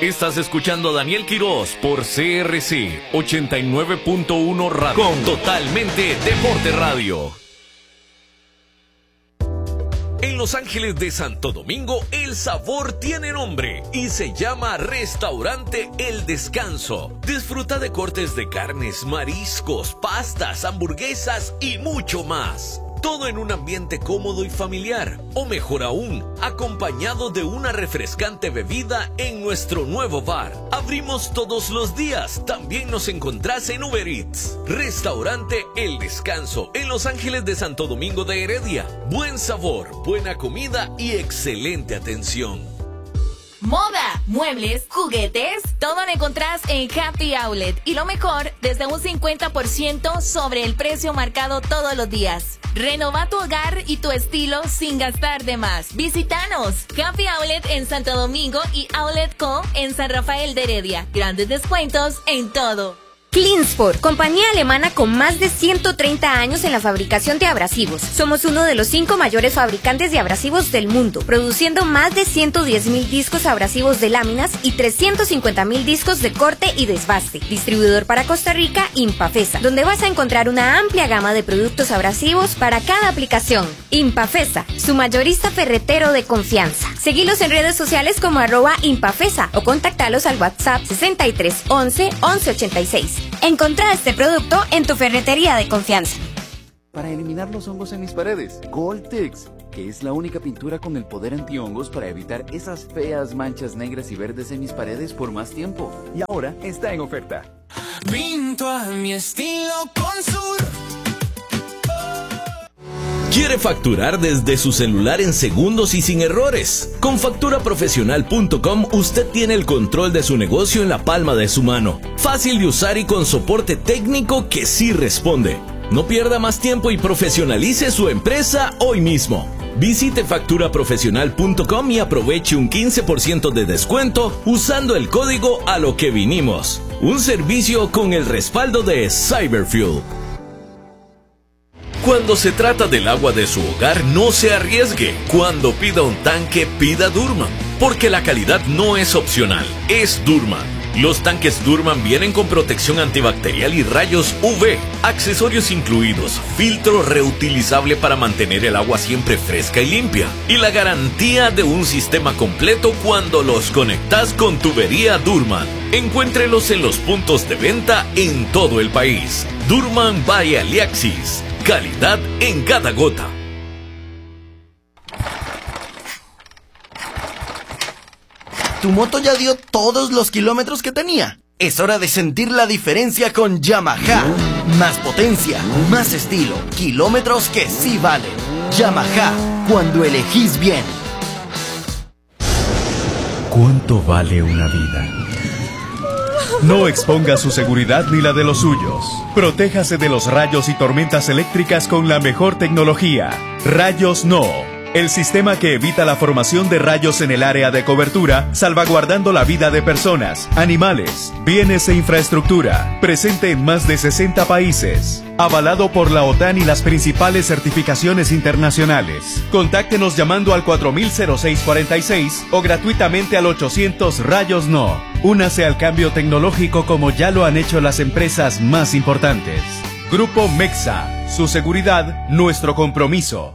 Estás escuchando a Daniel Quirós por CRC 89.1 Radio con Totalmente Deporte Radio. En Los Ángeles de Santo Domingo, el sabor tiene nombre y se llama Restaurante El Descanso. Disfruta de cortes de carnes, mariscos, pastas, hamburguesas y mucho más. Todo en un ambiente cómodo y familiar, o mejor aún, acompañado de una refrescante bebida en nuestro nuevo bar. Abrimos todos los días, también nos encontrás en Uber Eats. Restaurante El Descanso, en Los Ángeles de Santo Domingo de Heredia. Buen sabor, buena comida y excelente atención. Moda, muebles, juguetes, todo lo encontrás en Happy Outlet. Y lo mejor, desde un 50% sobre el precio marcado todos los días. Renova tu hogar y tu estilo sin gastar de más. Visítanos. Happy Outlet en Santo Domingo y Outlet Co. en San Rafael de Heredia. Grandes descuentos en todo. Cleansport, compañía alemana con más de 130 años en la fabricación de abrasivos. Somos uno de los 5 mayores fabricantes de abrasivos del mundo, produciendo más de 110,000 discos abrasivos de láminas y 350,000 discos de corte y desbaste. Distribuidor para Costa Rica, Impafesa, donde vas a encontrar una amplia gama de productos abrasivos para cada aplicación. Impafesa, su mayorista ferretero de confianza. Seguilos en redes sociales como @Impafesa o contactalos al WhatsApp 63 11 11 86. Encontrá este producto en tu ferretería de confianza. Para eliminar los hongos en mis paredes, Gold-Tex, que es la única pintura con el poder antihongos para evitar esas feas manchas negras y verdes en mis paredes por más tiempo. Y ahora está en oferta. Pinto a mi estilo con Sur. ¿Quiere facturar desde su celular en segundos y sin errores? Con facturaprofesional.com usted tiene el control de su negocio en la palma de su mano. Fácil de usar y con soporte técnico que sí responde. No pierda más tiempo y profesionalice su empresa hoy mismo. Visite facturaprofesional.com y aproveche un 15% de descuento usando el código A lo que vinimos. Un servicio con el respaldo de Cyberfuel. Cuando se trata del agua de su hogar, no se arriesgue. Cuando pida un tanque, pida Durman. Porque la calidad no es opcional, es Durman. Los tanques Durman vienen con protección antibacterial y rayos UV, accesorios incluidos, filtro reutilizable para mantener el agua siempre fresca y limpia, y la garantía de un sistema completo cuando los conectas con tubería Durman. Encuéntrelos en los puntos de venta en todo el país. Durman by Aliaxis. Calidad en cada gota. ¿Tu moto ya dio todos los kilómetros que tenía? Es hora de sentir la diferencia con Yamaha. Más potencia, más estilo, kilómetros que sí valen. Yamaha, cuando elegís bien. ¿Cuánto vale una vida? No exponga su seguridad ni la de los suyos. Protéjase de los rayos y tormentas eléctricas con la mejor tecnología. Rayos No. El sistema que evita la formación de rayos en el área de cobertura, salvaguardando la vida de personas, animales, bienes e infraestructura. Presente en más de 60 países. Avalado por la OTAN y las principales certificaciones internacionales. Contáctenos llamando al 400646 o gratuitamente al 800 Rayos No. Únase al cambio tecnológico como ya lo han hecho las empresas más importantes. Grupo Mexa. Su seguridad, nuestro compromiso.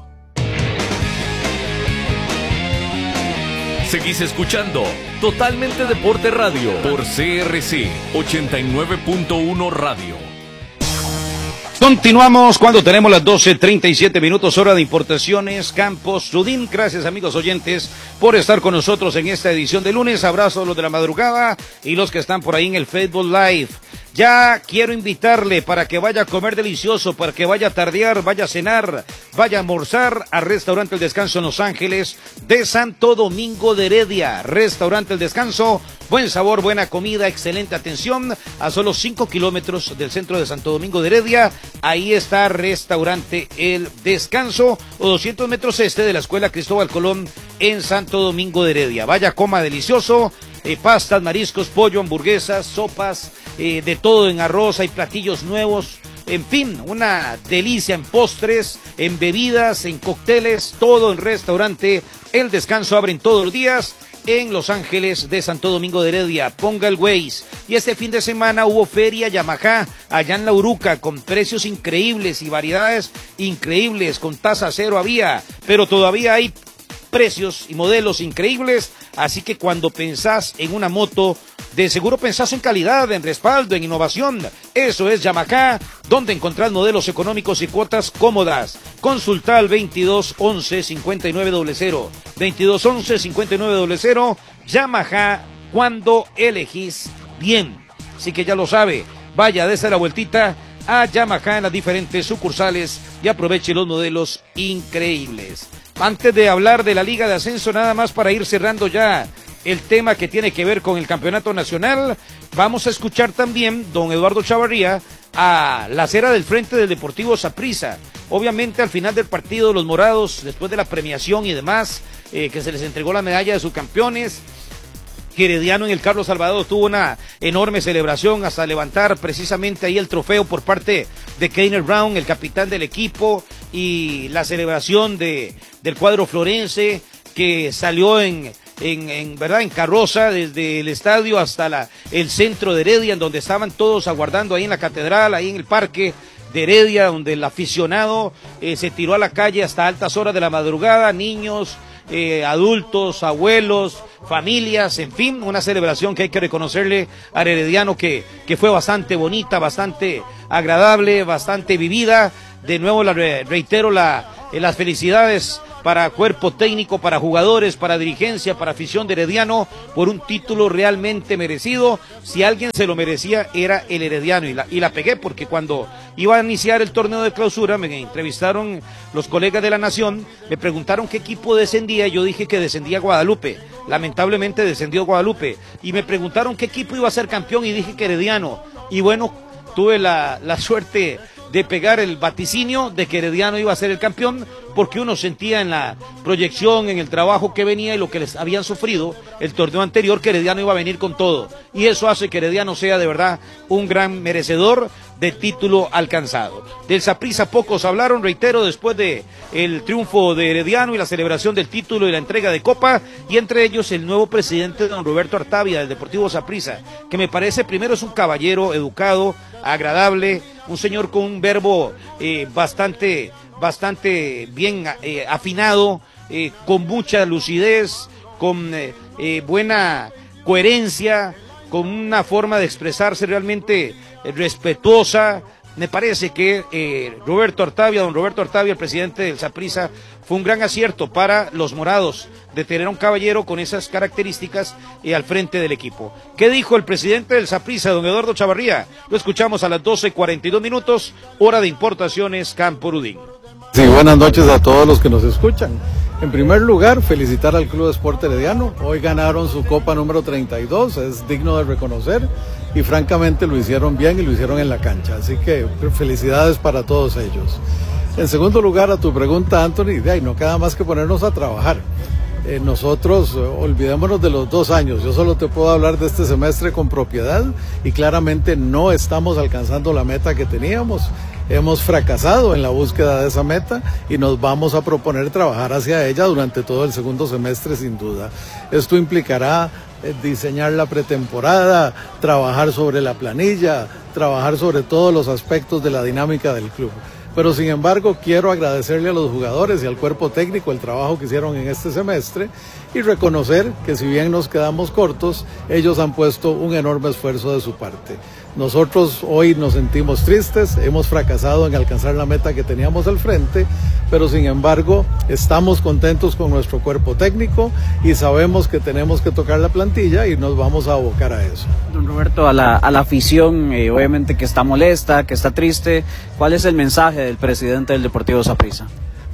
Seguís escuchando Totalmente Deporte Radio por CRC 89.1 Radio. Continuamos cuando tenemos las 12:37 minutos, hora de importaciones Campos Sudín. Gracias, amigos oyentes, por estar con nosotros en esta edición de lunes. Abrazo a los de la madrugada y los que están por ahí en el Facebook Live. Ya quiero invitarle para que vaya a comer delicioso, para que vaya a tardear, vaya a cenar, vaya a almorzar a Restaurante El Descanso en Los Ángeles de Santo Domingo de Heredia. Restaurante El Descanso, buen sabor, buena comida, excelente atención. A solo 5 kilómetros del centro de Santo Domingo de Heredia, ahí está Restaurante El Descanso, o 200 metros de la Escuela Cristóbal Colón en Santo Domingo de Heredia. Vaya, coma delicioso. Pastas, mariscos, pollo, hamburguesas, sopas, de todo en arroz, hay platillos nuevos, en fin, una delicia en postres, en bebidas, en cócteles, todo en restaurante El Descanso. Abren todos los días en Los Ángeles de Santo Domingo de Heredia. Ponga el Waze. Y este fin de semana hubo feria Yamaha allá en La Uruca con precios increíbles y variedades increíbles, con tasa cero había, pero todavía hay precios y modelos increíbles, así que cuando pensás en una moto, de seguro pensás en calidad, en respaldo, en innovación. Eso es Yamaha, donde encontrás modelos económicos y cuotas cómodas. Consulta al 2211-5900. 2211-5900. Yamaha, cuando elegís bien. Así que ya lo sabe, vaya, dése la vueltita a Yamaha en las diferentes sucursales y aproveche los modelos increíbles. Antes de hablar de la Liga de Ascenso, nada más para ir cerrando ya el tema que tiene que ver con el campeonato nacional, vamos a escuchar también, don Eduardo Chavarría, a la acera del frente del Deportivo Saprissa. Obviamente al final del partido los morados, después de la premiación y demás, que se les entregó la medalla de subcampeones, Herediano en el Carlos Salvador tuvo una enorme celebración hasta levantar precisamente ahí el trofeo por parte de Keiner Brown, el capitán del equipo, y la celebración del cuadro florense que salió en carroza desde el estadio hasta el centro de Heredia, en donde estaban todos aguardando ahí en la catedral, ahí en el parque de Heredia, donde el aficionado se tiró a la calle hasta altas horas de la madrugada, niños, adultos, abuelos, familias, en fin, una celebración que hay que reconocerle al herediano que fue bastante bonita, bastante agradable, bastante vivida. De nuevo reitero las felicidades para cuerpo técnico, para jugadores, para dirigencia, para afición de Herediano, por un título realmente merecido. Si alguien se lo merecía era el Herediano, y la pegué, porque cuando iba a iniciar el torneo de clausura me entrevistaron los colegas de La Nación, me preguntaron qué equipo descendía, y yo dije que descendía Guadalupe. Lamentablemente descendió Guadalupe, y me preguntaron qué equipo iba a ser campeón, y dije que Herediano, y bueno, tuve la suerte de pegar el vaticinio de que Herediano iba a ser el campeón, porque uno sentía en la proyección, en el trabajo que venía y lo que les habían sufrido el torneo anterior, que Herediano iba a venir con todo, y eso hace que Herediano sea de verdad un gran merecedor de título alcanzado. Del Saprissa pocos hablaron, reitero, después de el triunfo de Herediano y la celebración del título y la entrega de copa, y entre ellos el nuevo presidente don Roberto Artavia del Deportivo Saprissa, que me parece primero es un caballero educado, agradable, un señor con un verbo bastante bien afinado, con mucha lucidez, con buena coherencia, con una forma de expresarse realmente respetuosa. Me parece que don Roberto Artavia, el presidente del Saprissa, fue un gran acierto para los morados de tener a un caballero con esas características al frente del equipo. ¿Qué dijo el presidente del Saprissa, don Eduardo Chavarría? Lo escuchamos a las 12:42, hora de importaciones Campo Rudín. Sí, buenas noches a todos los que nos escuchan. En primer lugar, felicitar al Club Sport Herediano. Hoy ganaron su Copa número 32, es digno de reconocer, y francamente lo hicieron bien y lo hicieron en la cancha. Así que felicidades para todos ellos. En segundo lugar, a tu pregunta, Anthony, no queda más que ponernos a trabajar. Nosotros, olvidémonos de los 2 años, yo solo te puedo hablar de este semestre con propiedad, y claramente no estamos alcanzando la meta que teníamos. Hemos fracasado en la búsqueda de esa meta y nos vamos a proponer trabajar hacia ella durante todo el segundo semestre, sin duda. Esto implicará diseñar la pretemporada, trabajar sobre la planilla, trabajar sobre todos los aspectos de la dinámica del club. Pero sin embargo quiero agradecerle a los jugadores y al cuerpo técnico el trabajo que hicieron en este semestre, y reconocer que si bien nos quedamos cortos, ellos han puesto un enorme esfuerzo de su parte. Nosotros hoy nos sentimos tristes, hemos fracasado en alcanzar la meta que teníamos al frente, pero sin embargo estamos contentos con nuestro cuerpo técnico y sabemos que tenemos que tocar la plantilla y nos vamos a abocar a eso. Don Roberto, a la afición, obviamente que está molesta, que está triste, ¿cuál es el mensaje del presidente del Deportivo Saprissa?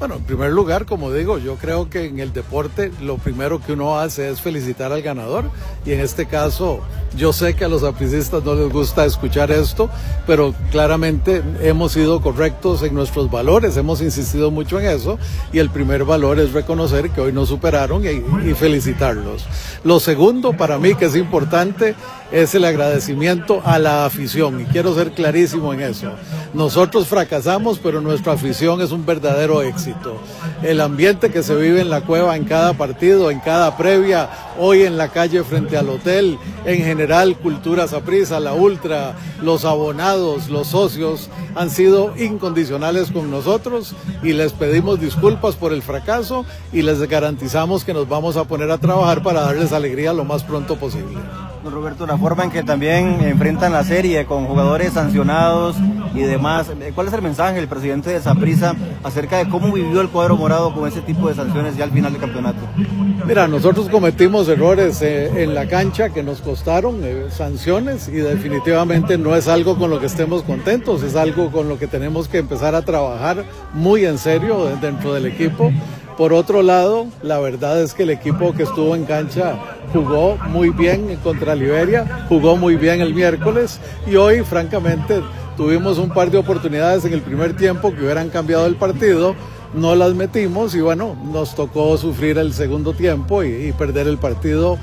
Bueno, en primer lugar, como digo, yo creo que en el deporte lo primero que uno hace es felicitar al ganador, y en este caso yo sé que a los sapricistas no les gusta escuchar esto, pero claramente hemos sido correctos en nuestros valores, hemos insistido mucho en eso, y el primer valor es reconocer que hoy nos superaron y felicitarlos. Lo segundo para mí que es importante es el agradecimiento a la afición, y quiero ser clarísimo en eso. Nosotros fracasamos, pero nuestra afición es un verdadero éxito. El ambiente que se vive en la cueva en cada partido, en cada previa, hoy en la calle frente al hotel, en general Cultura Saprissa, la Ultra, los abonados, los socios han sido incondicionales con nosotros, y les pedimos disculpas por el fracaso y les garantizamos que nos vamos a poner a trabajar para darles alegría lo más pronto posible. Don Roberto, la forma en que también enfrentan la serie con jugadores sancionados y demás, ¿cuál es el mensaje del presidente de Saprissa acerca de cómo vivió el cuadro morado con ese tipo de sanciones ya al final del campeonato? Mira, nosotros cometimos errores en la cancha que nos costaron sanciones, y definitivamente no es algo con lo que estemos contentos, es algo con lo que tenemos que empezar a trabajar muy en serio dentro del equipo. Por otro lado, la verdad es que el equipo que estuvo en cancha jugó muy bien contra Liberia, jugó muy bien el miércoles, y hoy francamente tuvimos un par de oportunidades en el primer tiempo que hubieran cambiado el partido, no las metimos y bueno, nos tocó sufrir el segundo tiempo y perder el partido.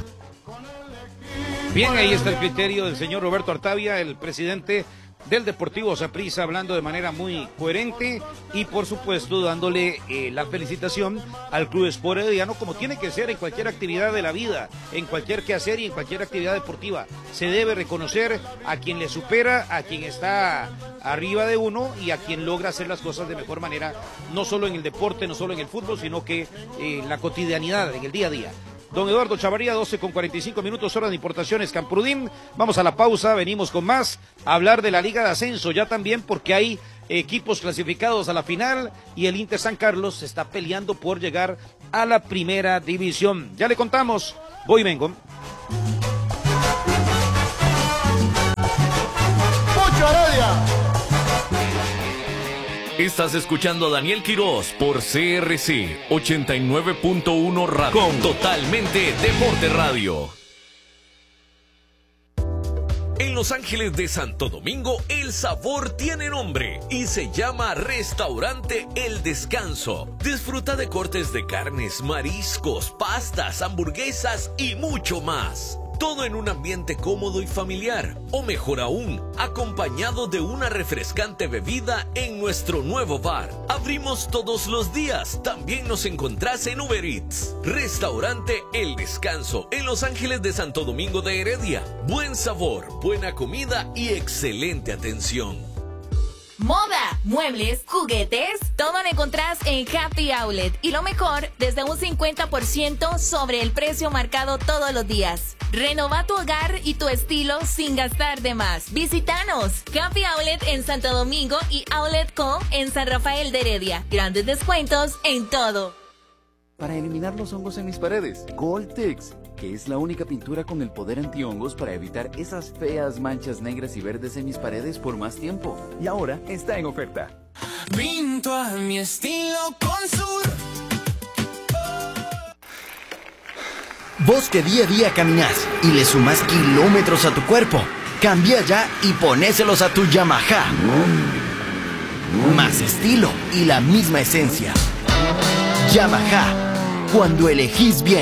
Bien, ahí está el criterio del señor Roberto Artavia, el presidente del Deportivo Saprissa, hablando de manera muy coherente y por supuesto dándole la felicitación al Club Sport Herediano, como tiene que ser en cualquier actividad de la vida, en cualquier quehacer y en cualquier actividad deportiva. Se debe reconocer a quien le supera, a quien está arriba de uno y a quien logra hacer las cosas de mejor manera, no solo en el deporte, no solo en el fútbol, sino que la cotidianidad, en el día a día. Don Eduardo Chavarría, 12:45, hora de Importaciones Camprodín. Vamos a la pausa, venimos con más, a hablar de la Liga de Ascenso, ya también porque hay equipos clasificados a la final y el Inter San Carlos se está peleando por llegar a la primera división. Ya le contamos, voy y vengo. ¡Mucho Heredia! Estás escuchando a Daniel Quirós por CRC 89.1 Radio con Totalmente Deporte Radio. En Los Ángeles de Santo Domingo, el sabor tiene nombre y se llama Restaurante El Descanso. Disfruta de cortes de carnes, mariscos, pastas, hamburguesas y mucho más. Todo en un ambiente cómodo y familiar, o mejor aún, acompañado de una refrescante bebida en nuestro nuevo bar. Abrimos todos los días, también nos encontrás en Uber Eats. Restaurante El Descanso, en Los Ángeles de Santo Domingo de Heredia. Buen sabor, buena comida y excelente atención. Moda, muebles, juguetes, todo lo encontrás en Happy Outlet. Y lo mejor, desde un 50% sobre el precio marcado todos los días. Renova tu hogar y tu estilo sin gastar de más. Visítanos. Happy Outlet en Santo Domingo y Outlet Co en San Rafael de Heredia. Grandes descuentos en todo. Para eliminar los hongos en mis paredes, Gold-Tex, que es la única pintura con el poder antihongos para evitar esas feas manchas negras y verdes en mis paredes por más tiempo. Y ahora está en oferta. Pinto a mi estilo con Sur. Vos que día a día caminás y le sumás kilómetros a tu cuerpo, cambia ya y ponéselos a tu Yamaha. Más estilo y la misma esencia. Yamaha, cuando elegís bien.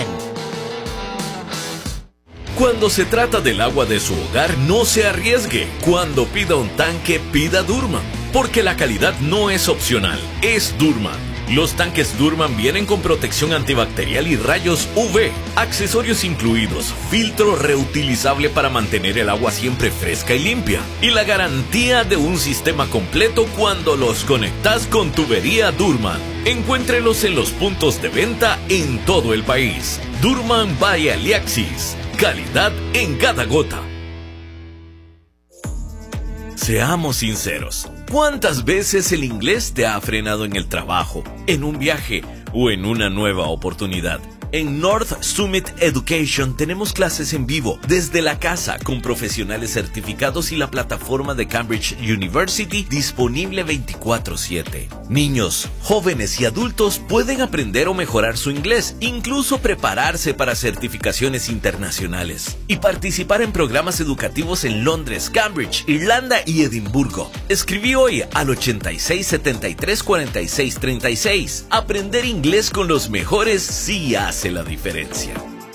Cuando se trata del agua de su hogar, no se arriesgue. Cuando pida un tanque, pida Durman, porque la calidad no es opcional, es Durman. Los tanques Durman vienen con protección antibacterial y rayos UV, accesorios incluidos, filtro reutilizable para mantener el agua siempre fresca y limpia, y la garantía de un sistema completo cuando los conectas con tubería Durman. Encuéntrelos en los puntos de venta en todo el país. Durman by Aliaxis. Calidad en cada gota. Seamos sinceros, ¿cuántas veces el inglés te ha frenado en el trabajo, en un viaje o en una nueva oportunidad? En North Summit Education tenemos clases en vivo desde la casa con profesionales certificados y la plataforma de Cambridge University disponible 24/7. Niños, jóvenes y adultos pueden aprender o mejorar su inglés, incluso prepararse para certificaciones internacionales y participar en programas educativos en Londres, Cambridge, Irlanda y Edimburgo. Escribí hoy al 86 73 46 36. Aprender inglés con los mejores sí hace la diferencia.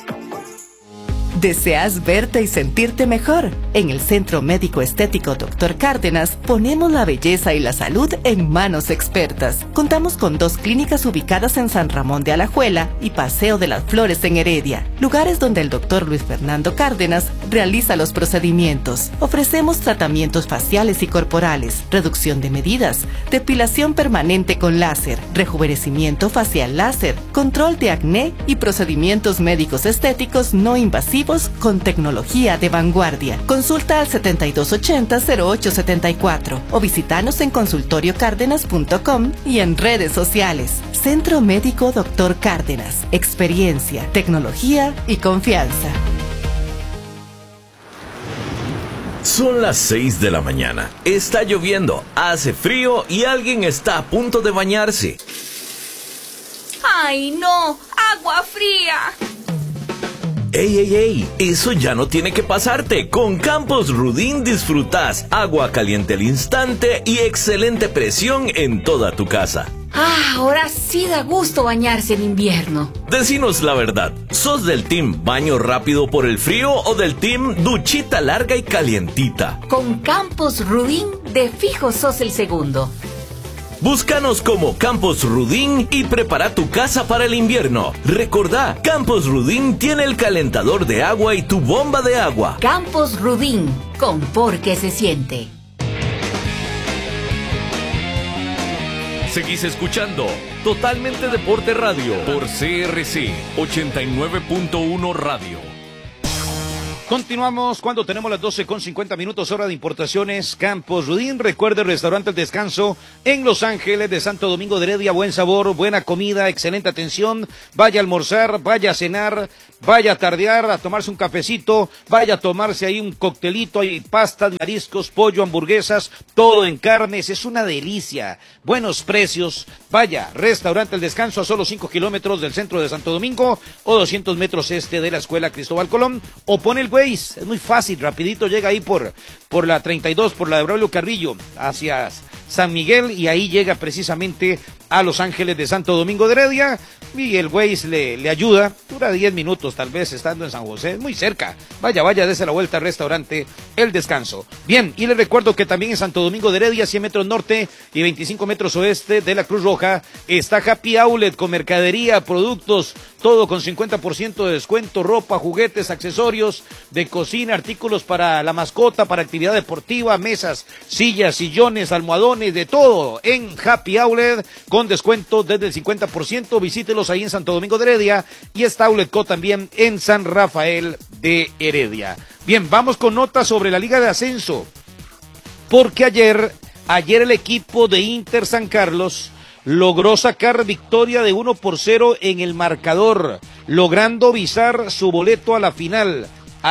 ¿Deseas verte y sentirte mejor? En el Centro Médico Estético Dr. Cárdenas ponemos la belleza y la salud en manos expertas. Contamos con 2 clínicas ubicadas en San Ramón de Alajuela y Paseo de las Flores en Heredia, lugares donde el Dr. Luis Fernando Cárdenas realiza los procedimientos. Ofrecemos tratamientos faciales y corporales, reducción de medidas, depilación permanente con láser, rejuvenecimiento facial láser, control de acné y procedimientos médicos estéticos no invasivos con tecnología de vanguardia. Consulta al 7280-0874 o visítanos en consultoriocárdenas.com y en redes sociales. Centro Médico Dr. Cárdenas. Experiencia, tecnología y confianza. Son las 6 de la mañana. Está lloviendo, hace frío y alguien está a punto de bañarse. ¡Ay, no! ¡Agua fría! ¡Ey, ey, ey! Eso ya no tiene que pasarte. Con Campos Rudin disfrutas agua caliente al instante y excelente presión en toda tu casa. Ahora sí da gusto bañarse en invierno. Decinos la verdad, ¿sos del team baño rápido por el frío o del team duchita larga y calientita? Con Campos Rudin, de fijo sos el segundo. Búscanos como Campos Rudin y prepara tu casa para el invierno. Recordá, Campos Rudin tiene el calentador de agua y tu bomba de agua. Campos Rudin, confort que se siente. Seguís escuchando Totalmente Deporte Radio por CRC 89.1 Radio. Continuamos cuando tenemos las 12:50 hora de importaciones Campos Rudin. Recuerde el restaurante El Descanso en Los Ángeles de Santo Domingo de Heredia. Buen sabor, buena comida, excelente atención. Vaya a almorzar, vaya a cenar, vaya a tardear, a tomarse un cafecito, vaya a tomarse ahí un coctelito, hay pastas, mariscos, pollo, hamburguesas, todo en carnes, es una delicia. Buenos precios. Vaya, restaurante El Descanso a solo 5 kilómetros del centro de Santo Domingo o 200 metros este de la Escuela Cristóbal Colón, o pone el Waze, es muy fácil, rapidito llega ahí por la 32, por la de Braulio Carrillo, hacia San Miguel, y ahí llega precisamente a Los Ángeles de Santo Domingo de Heredia, y el Waze le ayuda, dura 10 minutos tal vez estando en San José, es muy cerca. Vaya, dese la vuelta al restaurante El Descanso. Bien, y les recuerdo que también en Santo Domingo de Heredia, 100 metros norte y 25 metros oeste de la Cruz Roja, está Happy Outlet con mercadería, productos, todo con 50% de descuento, ropa, juguetes, accesorios de cocina, artículos para la mascota, para actividad deportiva, mesas, sillas, sillones, almohadones, de todo en Happy Outlet con descuento desde el 50%. Visítelos ahí en Santo Domingo de Heredia, y está Outlet Co también en San Rafael de Heredia. Bien, vamos con notas sobre la Liga de Ascenso, porque ayer el equipo de Inter San Carlos logró sacar victoria de 1-0 en el marcador, logrando visar su boleto a la final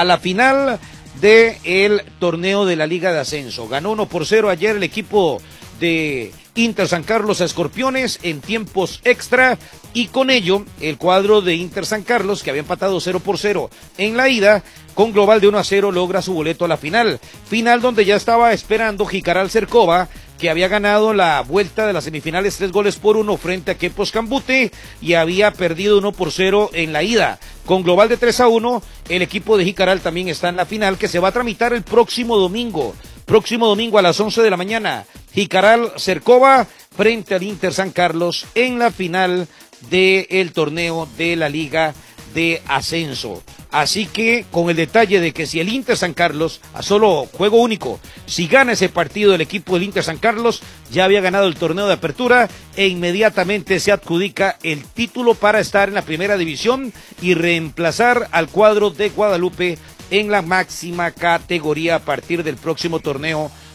del torneo de la Liga de Ascenso. Ganó 1-0 ayer el equipo de Inter San Carlos a Escorpiones en tiempos extra, y con ello el cuadro de Inter San Carlos, que había empatado 0-0 en la ida, con global de 1-0 logra su boleto a la final donde ya estaba esperando Jicaral Cercova, que había ganado la vuelta de las semifinales 3-1 frente a Quepos Cambute y había perdido 1-0 en la ida. Con global de 3-1, el equipo de Jicaral también está en la final, que se va a tramitar el próximo domingo a las 11 de la mañana. Jicaral Cercova frente al Inter San Carlos en la final del torneo de la Liga de Ascenso. Así que con el detalle de que si el Inter San Carlos, a solo juego único, si gana ese partido el equipo del Inter San Carlos, ya había ganado el torneo de apertura e inmediatamente se adjudica el título para estar en la primera división y reemplazar al cuadro de Guadalupe en la máxima categoría a partir del próximo torneo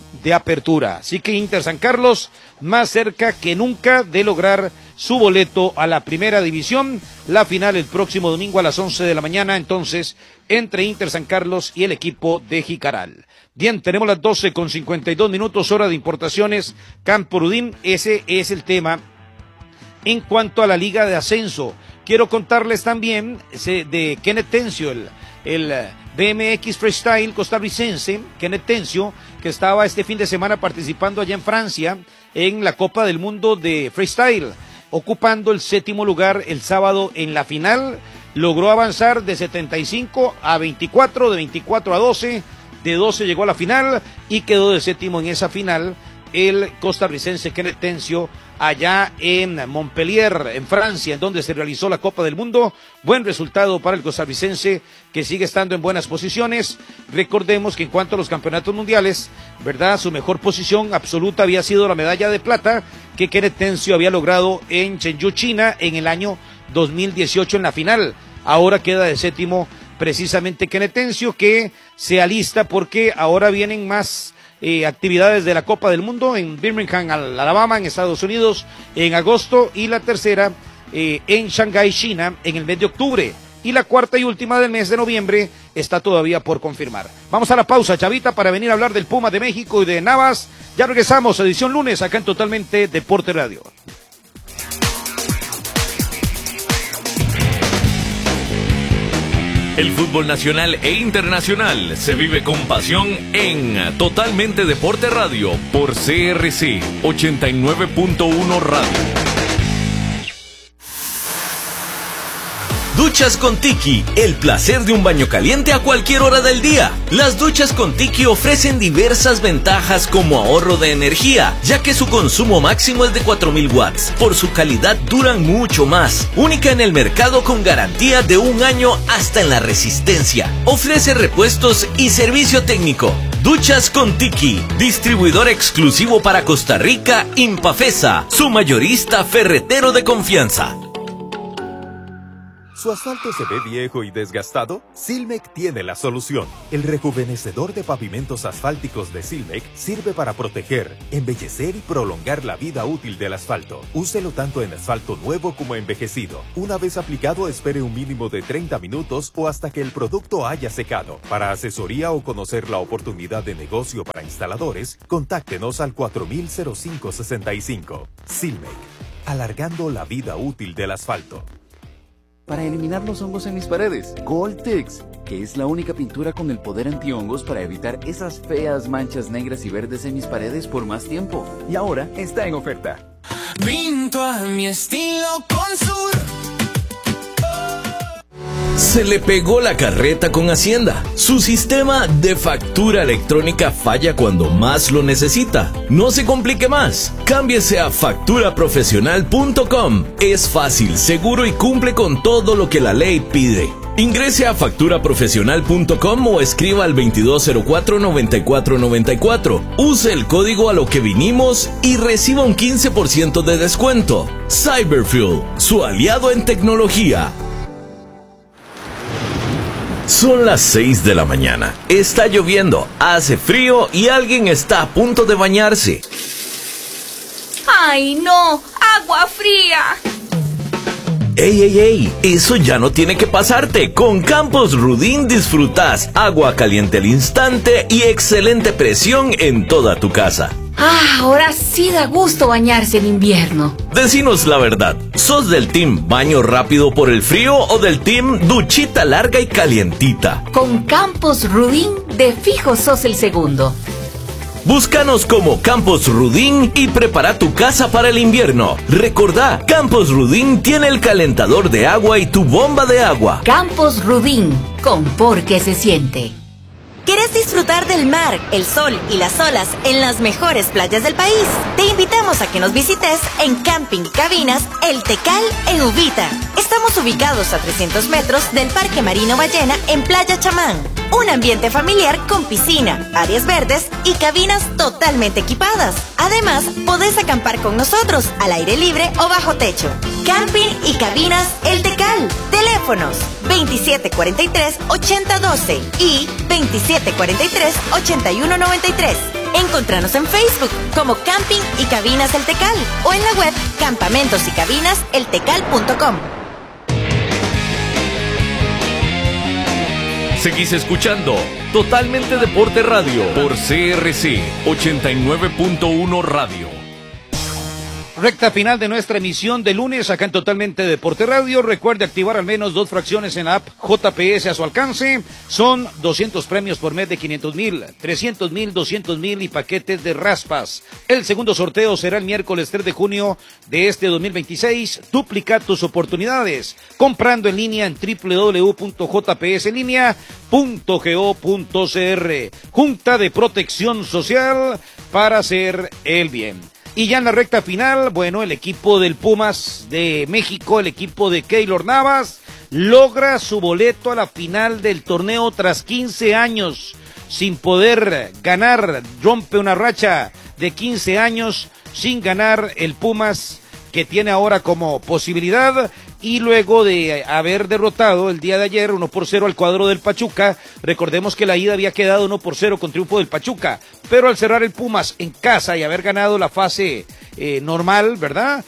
de apertura. Así que Inter San Carlos más cerca que nunca de lograr su boleto a la primera división. La final el próximo domingo a las 11 de la mañana, entonces, entre Inter San Carlos y el equipo de Jicaral. Bien, tenemos las 12:52, hora de importaciones, Campo Rudín. Ese es el tema. En cuanto a la Liga de Ascenso, quiero contarles también de Kenneth Tencio, el BMX Freestyle costarricense, Kenneth Tencio, que estaba este fin de semana participando allá en Francia en la Copa del Mundo de Freestyle, ocupando el 7º lugar el sábado en la final. Logró avanzar de 75 a 24, de 24 a 12, de 12 llegó a la final y quedó de 7º en esa final el costarricense Kenneth Tencio, allá en Montpellier, en Francia, en donde se realizó la Copa del Mundo. Buen resultado para el costarricense, que sigue estando en buenas posiciones. Recordemos que en cuanto a los campeonatos mundiales, ¿verdad?, su mejor posición absoluta había sido la medalla de plata que Kenneth Tencio había logrado en Chengdu, China, en el año 2018 en la final. Ahora queda de 7º precisamente Kenneth Tencio, que se alista porque ahora vienen más actividades de la Copa del Mundo en Birmingham, Alabama, en Estados Unidos, en agosto, y la tercera en Shanghái, China, en el mes de octubre, y la cuarta y última del mes de noviembre está todavía por confirmar. Vamos a la pausa, Chavita, para venir a hablar del Puma de México y de Navas. Ya regresamos, edición lunes, acá en Totalmente Deporte Radio. El fútbol nacional e internacional se vive con pasión en Totalmente Deporte Radio por CRC 89.1 Radio. Duchas con Tiki, el placer de un baño caliente a cualquier hora del día. Las duchas con Tiki ofrecen diversas ventajas como ahorro de energía, ya que su consumo máximo es de 4.000 watts. Por su calidad duran mucho más. Única en el mercado con garantía de 1 año hasta en la resistencia. Ofrece repuestos y servicio técnico. Duchas con Tiki, distribuidor exclusivo para Costa Rica, Impafesa, su mayorista ferretero de confianza. ¿Su asfalto se ve viejo y desgastado? Silmec tiene la solución. El rejuvenecedor de pavimentos asfálticos de Silmec sirve para proteger, embellecer y prolongar la vida útil del asfalto. Úselo tanto en asfalto nuevo como envejecido. Una vez aplicado, espere un mínimo de 30 minutos o hasta que el producto haya secado. Para asesoría o conocer la oportunidad de negocio para instaladores, contáctenos al 4000-0565. Silmec, alargando la vida útil del asfalto. Para eliminar los hongos en mis paredes, Gold-Tex, que es la única pintura con el poder antihongos para evitar esas feas manchas negras y verdes en mis paredes por más tiempo. Y ahora está en oferta. Pinto a mi estilo con Sur. Se le pegó la carreta con Hacienda. Su sistema de factura electrónica falla cuando más lo necesita. No se complique más. Cámbiese a facturaprofesional.com. Es fácil, seguro y cumple con todo lo que la ley pide. Ingrese a facturaprofesional.com o escriba al 2204-9494. Use el código a lo que vinimos y reciba un 15% de descuento. Cyberfuel, su aliado en tecnología. Son las 6 de la mañana. Está lloviendo, hace frío y alguien está a punto de bañarse. ¡Ay, no! ¡Agua fría! ¡Ey, ey, ey! Eso ya no tiene que pasarte. Con Campos Rudín disfrutas agua caliente al instante y excelente presión en toda tu casa. Ah, ahora sí da gusto bañarse en invierno. Decinos la verdad, ¿sos del team baño rápido por el frío o del team duchita larga y calientita? Con Campos Rudín, de fijo sos el segundo. Búscanos como Campos Rudín y prepara tu casa para el invierno. Recordá, Campos Rudín tiene el calentador de agua y tu bomba de agua. Campos Rudín, con por qué se siente. ¿Quieres disfrutar del mar, el sol y las olas en las mejores playas del país? Te invitamos a que nos visites en Camping y Cabinas El Tecal en Uvita. Estamos ubicados a 300 metros del Parque Marino Ballena en Playa Chamán. Un ambiente familiar con piscina, áreas verdes y cabinas totalmente equipadas. Además, podés acampar con nosotros al aire libre o bajo techo. Camping y Cabinas El Tecal. Teléfonos 2743-8012 y 2743-8193. Encontranos en Facebook como Camping y Cabinas El Tecal o en la web campamentosycabinaseltecal.com. Seguís escuchando Totalmente Deporte Radio por CRC 89.1 Radio. Recta final de nuestra emisión de lunes acá en Totalmente Deporte Radio. Recuerde activar al menos 2 fracciones en la app JPS a su alcance. Son 200 premios por mes de 500,000, 300,000, 200,000 y paquetes de raspas. El segundo sorteo será el miércoles 3 de junio de este 2026. Duplica tus oportunidades comprando en línea en www.jpsenlinea.go.cr. Junta de Protección Social para hacer el bien. Y ya en la recta final, bueno, el equipo del Pumas de México, el equipo de Keylor Navas, logra su boleto a la final del torneo tras 15 años sin poder ganar. Rompe una racha de 15 años sin ganar el Pumas, que tiene ahora como posibilidad. Y luego de haber derrotado el día de ayer 1-0 al cuadro del Pachuca, recordemos que la ida había quedado 1-0 con triunfo del Pachuca, pero al cerrar el Pumas en casa y haber ganado la fase normal, ¿verdad?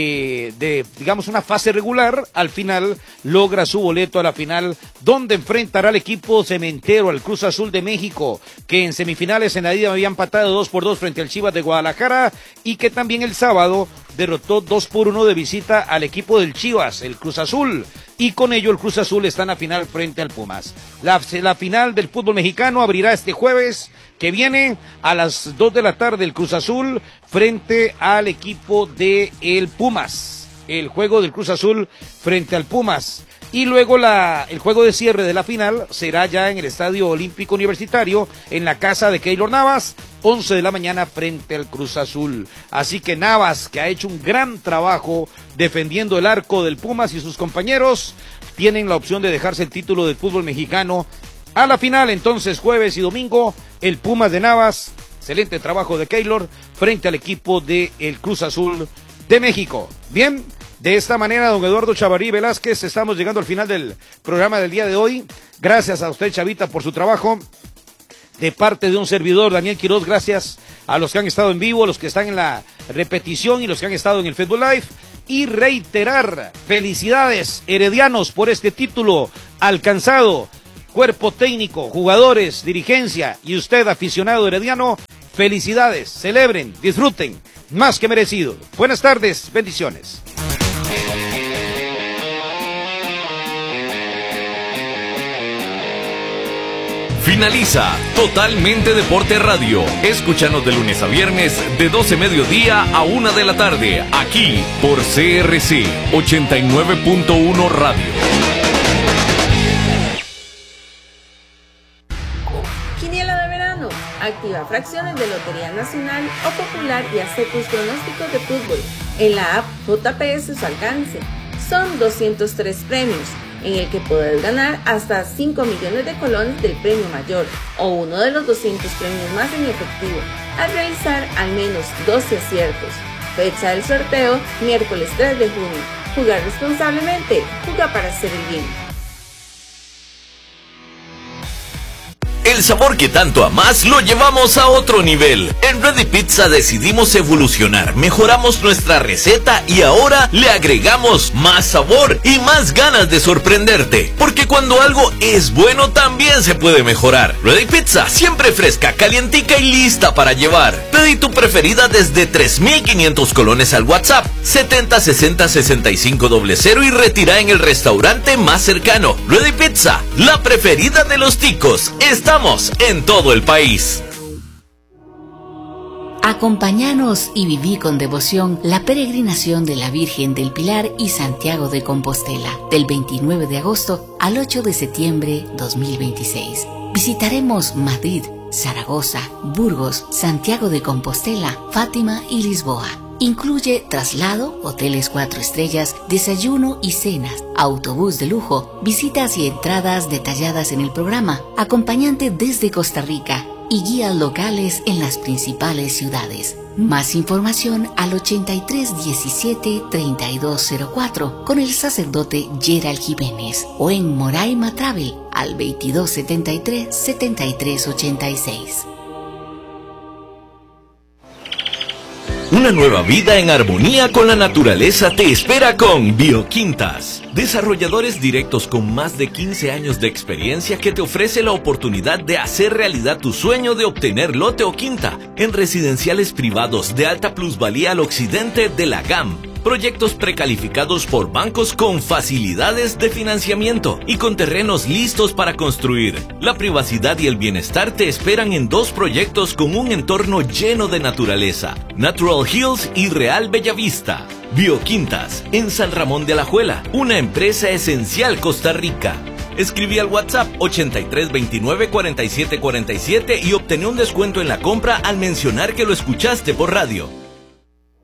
De, digamos, una fase regular, al final logra su boleto a la final, donde enfrentará al equipo cementero, al Cruz Azul de México, que en semifinales en la ida había empatado 2-2 frente al Chivas de Guadalajara, y que también el sábado derrotó 2-1 de visita al equipo del Chivas, el Cruz Azul, y con ello el Cruz Azul está en la final frente al Pumas. La final del fútbol mexicano abrirá este jueves que viene a las 2 de la tarde, el Cruz Azul frente al equipo de el Pumas. El juego del Cruz Azul frente al Pumas. Y luego el juego de cierre de la final será ya en el Estadio Olímpico Universitario, en la casa de Keylor Navas, 11 de la mañana frente al Cruz Azul. Así que Navas, que ha hecho un gran trabajo defendiendo el arco del Pumas, y sus compañeros tienen la opción de dejarse el título del fútbol mexicano a la final. Entonces, jueves y domingo, el Pumas de Navas, excelente trabajo de Keylor, frente al equipo de el Cruz Azul de México. Bien. De esta manera, don Eduardo Chavarí Velázquez, estamos llegando al final del programa del día de hoy. Gracias a usted, Chavita, por su trabajo. De parte de un servidor, Daniel Quiroz, gracias a los que han estado en vivo, a los que están en la repetición y los que han estado en el Facebook Live. Y reiterar, felicidades, heredianos, por este título alcanzado. Cuerpo técnico, jugadores, dirigencia y usted, aficionado herediano, felicidades, celebren, disfruten, más que merecido. Buenas tardes, bendiciones. Finaliza Totalmente Deporte Radio. Escúchanos de lunes a viernes de 12 mediodía a 1 de la tarde, aquí por CRC 89.1 Radio. Quiniela de verano. Activa fracciones de Lotería Nacional o Popular y hace tus pronósticos de fútbol en la app JPS a su alcance. Son 203 premios, en el que podrás ganar hasta 5 millones de colones del premio mayor o uno de los 200 premios más en efectivo, al realizar al menos 12 aciertos. Fecha del sorteo, miércoles 3 de junio. Jugar responsablemente, juega para hacer el bien. El sabor que tanto amas lo llevamos a otro nivel. En Ready Pizza decidimos evolucionar, mejoramos nuestra receta y ahora le agregamos más sabor y más ganas de sorprenderte. Porque cuando algo es bueno también se puede mejorar. Ready Pizza, siempre fresca, calientica y lista para llevar. Pedí tu preferida desde 3,500 colones al WhatsApp 70606500 y retira en el restaurante más cercano. Ready Pizza, la preferida de los ticos. Estamos en todo el país. Acompáñanos y viví con devoción la peregrinación de la Virgen del Pilar y Santiago de Compostela, del 29 de agosto al 8 de septiembre 2026. Visitaremos Madrid, Zaragoza, Burgos, Santiago de Compostela, Fátima y Lisboa. Incluye traslado, hoteles 4 estrellas, desayuno y cenas, autobús de lujo, visitas y entradas detalladas en el programa, acompañante desde Costa Rica y guías locales en las principales ciudades. Más información al 8317-3204 con el sacerdote Gerald Jiménez o en Moraima Travel al 2273-7386. Una nueva vida en armonía con la naturaleza te espera con Bioquintas. Desarrolladores directos con más de 15 años de experiencia que te ofrece la oportunidad de hacer realidad tu sueño de obtener lote o quinta en residenciales privados de alta plusvalía al occidente de la GAM. Proyectos precalificados por bancos con facilidades de financiamiento y con terrenos listos para construir. La privacidad y el bienestar te esperan en 2 proyectos con un entorno lleno de naturaleza: Natural Hills y Real Bellavista. Bioquintas, en San Ramón de Alajuela, una empresa esencial Costa Rica. Escribí al WhatsApp 8329-4747 y obtené un descuento en la compra al mencionar que lo escuchaste por radio.